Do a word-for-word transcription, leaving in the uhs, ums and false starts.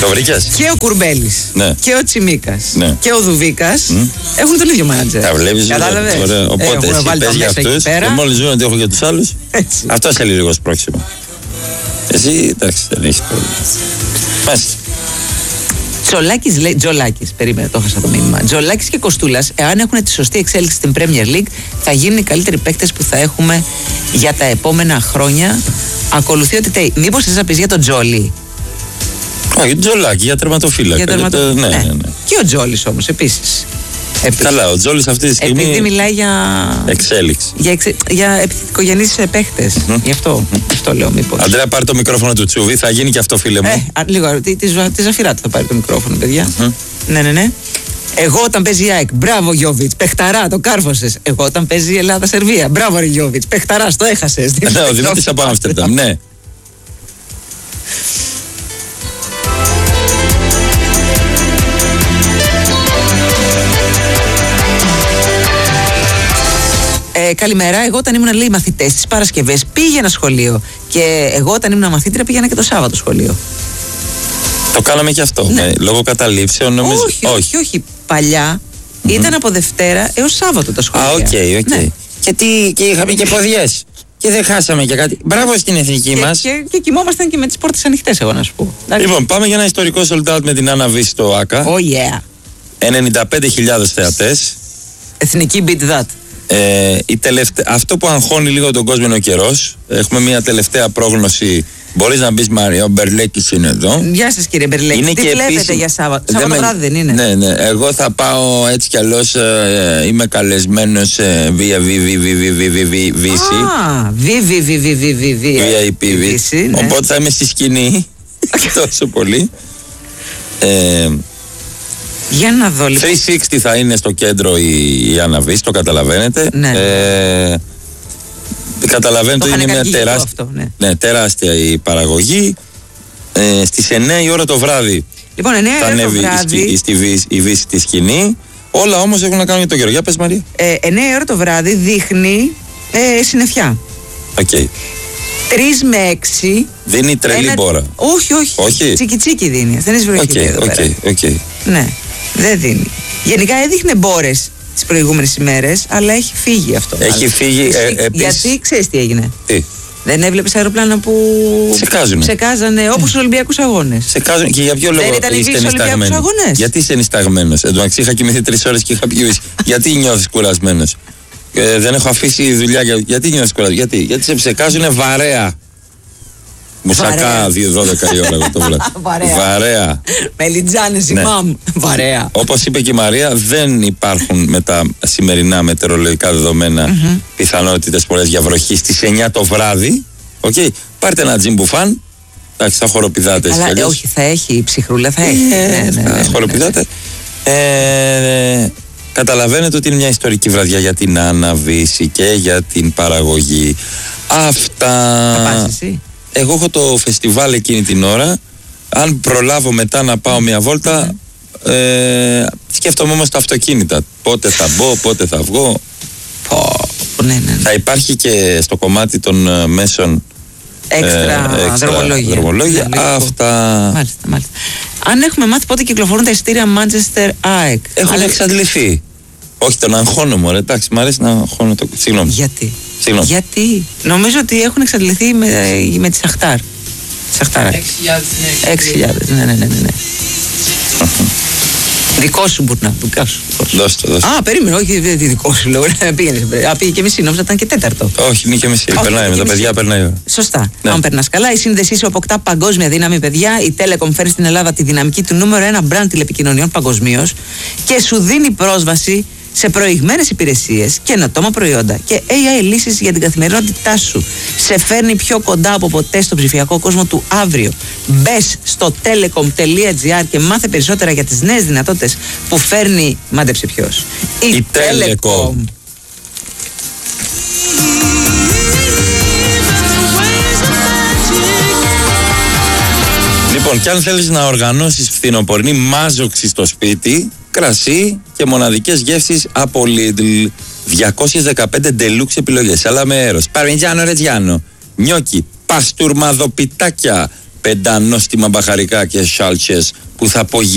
Το βρήκες? Και ο Κουρμπέλης, ναι. και ο Τσιμίκας, ναι. και ο Δουβίκας mm. έχουν τον ίδιο μάνατζερ. Τα βλέπεις. Κατάλαβες. Οπότε εσύ πες για αυτούς και μόλις ζουν ότι έχω και τους άλλους. Αυτό σε λίγο σπρώξιμο. Εσύ εντάξει δεν έχεις πρόβλημα. Μάλιστα. Τζολάκης λέει, Τζολάκης, περίμενε, το έχασα το μήνυμα. Τζολάκης και Κοστούλας, εάν έχουν τη σωστή εξέλιξη στην Premier League, θα γίνουν οι καλύτεροι παίκτες που θα έχουμε για τα επόμενα χρόνια. Ακολουθεί ότι τέει. Μήπως θες να πεις για τον Τζόλι? Όχι, Τζολάκη, για τερματοφύλακα. Για τερματο... το... ναι, ναι, ναι. Και ο Τζόλις όμως, επίσης. Επίσης. Καλά, ο Τζόλις αυτή τη στιγμή. Επειδή μιλάει για. Εξέλιξη. Για, εξε... για επιθετικογενείς παίχτες. Mm-hmm. Γι' αυτό, mm-hmm. αυτό λέω, μήπως. Αντρέα, πάρει το μικρόφωνο του Τσούβι, θα γίνει και αυτό, φίλε μου. Ε, α, λίγο, τη, τη, τη Ζαφυράτη θα πάρει το μικρόφωνο, παιδιά. Mm-hmm. Ναι, ναι, ναι. Εγώ όταν παίζει η ΑΕΚ, μπράβο Γιώβιτς, παιχταρά, το κάρφωσες. Εγώ όταν παίζει η Ελλάδα-Σερβία, μπράβο ρε Γιώβιτς, παιχταρά, το έχασες. Ναι, ο Δημήτρης από Άμστερνταμ, ναι. Ε, καλημέρα. Εγώ όταν ήμουν λέει μαθητές τις Παρασκευές πήγαινα σχολείο. Και εγώ όταν ήμουν μαθήτρια πήγαινα και το Σάββατο σχολείο. Το κάναμε και αυτό. Ναι. Ναι, λόγω καταλήψεων νομίζω. Όχι, όχι, όχι. όχι. Παλιά mm-hmm. ήταν από Δευτέρα έως Σάββατο τα σχολεία. Α, οκ, okay, οκ. Okay. Ναι. Και, τι, και είχαμε και ποδιές. Και δεν χάσαμε και κάτι. Μπράβο στην εθνική μας. Και, και, και κοιμόμασταν και με τις πόρτες ανοιχτές, εγώ να σου πω. Λοιπόν, πάμε για ένα ιστορικό sold out με την Άννα Βύση στο ΆΚΑ. Oh yeah. ενενήντα πέντε χιλιάδες θεατές. Εθνική beat that. Ε, η τελευτα... Αυτό που αγχώνει λίγο τον κόσμο είναι ο καιρός. Έχουμε μια τελευταία πρόγνωση. Μπορείς να μπεις, Μαρία, ο Μπερλέκης είναι εδώ. Γεια σας κύριε Μπερλέκη. Τι βλέπετε επίσης... για Σάββατο? Σάββατο βράδυ δεν είναι? Ναι, ναι. Εγώ θα πάω έτσι κι αλλιώς. Ε, είμαι καλεσμένος βία Βύση. Α, βι άι πι Βύση. Οπότε θα είμαι στη σκηνή. Τόσο πολύ. Ε, Για να δω λοιπόν. τριακόσια εξήντα θα είναι στο κέντρο η, η Άννα Βύση, το καταλαβαίνετε. Ναι. Ε, καταλαβαίνετε ότι είναι μια τεράστια, αυτό, ναι. Ναι, τεράστια η παραγωγή. Ε, στις εννιά η ώρα το βράδυ λοιπόν, εννιά θα ανέβει βράδυ... στη Βύση, η Βύση τη σκηνή. Όλα όμως έχουν να κάνουν για τον καιρό. Για πες, Μαρία. Ε, εννιά η ώρα το βράδυ δείχνει ε, συννεφιά. Οκ. Okay. τρεις με έξι. Δίνει τρελή ένα... μπόρα. Όχι, όχι. όχι. Τσίκι τσίκι δίνει. Δεν έχει βρεθεί okay, εδώ okay, πέρα. Okay. Ναι, δεν δίνει. Γενικά έδειχνε μπόρες τις προηγούμενες ημέρες, αλλά έχει φύγει αυτό. Έχει μάλλον. φύγει. Ε, επίσης... Γιατί ξέρεις τι έγινε? Τι? Δεν έβλεπες αεροπλάνα που ξεκάζουνε. Ξεκάζανε όπως στους Ολυμπιακούς Αγώνες. Ξεκάζουν και για ποιο λόγο είστε νησταγμένος? Γιατί είσαι νησταγμένος? Εν τω μεταξύ είχα κοιμηθεί τρεις ώρες και είχα πει γιατί νιώθεις κουρασμένος? Ε, δεν έχω αφήσει δουλειά. Για... Γιατί νιώθεις κουρασμένος? Γιατί, γιατί σε ψεκάζουνε βαρέα. Μουσακά δύο δώδεκα η ώρα το βράδυ. Βαρέα. Βαρέα. Μελιτζάνες η μαμ. Βαρέα. Όπως είπε και η Μαρία, δεν υπάρχουν με τα σημερινά μετεωρολογικά δεδομένα mm-hmm. πιθανότητες πολλές για βροχή στις εννιά το βράδυ. Okay. Πάρτε ένα τζιμπουφάν. Εντάξει, θα χοροπηδάτε. Αλλά ε, όχι, θα έχει η ψυχρούλα, θα έχει. Ε, ναι, ναι, ναι, ναι, χοροπηδάτε. Ναι, ναι. Ε, καταλαβαίνετε ότι είναι μια ιστορική βραδιά για την Άννα Βύση και για την παραγωγή. Αυτά. Θα πας εσύ? Εγώ έχω το φεστιβάλ εκείνη την ώρα. Αν προλάβω μετά να πάω μια βόλτα, mm. ε, σκέφτομαι όμως τα αυτοκίνητα. Πότε θα μπω, πότε θα βγω. Oh, ναι, ναι, ναι. Θα υπάρχει και στο κομμάτι των uh, μέσων έξτρα, ε, έξτρα δρομολόγια. δρομολόγια. Ναι, αυτά. Μάλιστα, μάλιστα. Αν έχουμε μάθει πότε κυκλοφορούν τα εισιτήρια Manchester ΑΕΚ. Έχουν αλλά... εξαντληθεί. Όχι, τον αγχώνω μου, εντάξει, μου αρέσει να αγχώνω το. Συγγνώμη. Γιατί? Συγγνώμη. Γιατί? Νομίζω ότι έχουν εξαντληθεί με, με τη Σαχτάρ. Σαχτάρ. έξι χιλιάδες, ναι, ναι, ναι, ναι. Δικό σου Μπουρνά, δικό σου. Δώσ' το, δώσ' το. Α, περίμενε, όχι δικό σου λέω. Πήγαινε. Α, πήγε και μισή, νόμιζα ήταν και τέταρτο. Όχι, είναι και μισή. Περνάει με τα παιδιά, περνάει. Σωστά. Ναι. Αν περνά καλά, η σύνδεσή σου αποκτά παγκόσμια δύναμη, παιδιά. Η Telecom φέρει στην Ελλάδα τη δυναμική του νούμερο ένα brand τηλεπικοινωνιών παγκοσμίως και σου δίνει πρόσβαση σε προηγμένες υπηρεσίες, καινοτόμα προϊόντα και έι άι λύσεις για την καθημερινότητά σου. Σε φέρνει πιο κοντά από ποτέ στο ψηφιακό κόσμο του αύριο. Μπες στο telecom τελεία gr και μάθε περισσότερα για τις νέες δυνατότητες που φέρνει, μάντεψε ποιος, η, η Telecom. Telecom. Λοιπόν, και αν θέλεις να οργανώσεις φθινοπορεινή μάζοξη στο σπίτι, κρασί και μοναδικές γεύσεις από Lidl. διακόσιες δεκαπέντε deluxe επιλογές, αλλά με έρος. Παρμιτζάνο ρετζιάνο, νιόκι, παστουρμαδοπιτάκια, πέντα νόστιμα μπαχαρικά και σάλτσες που θα πω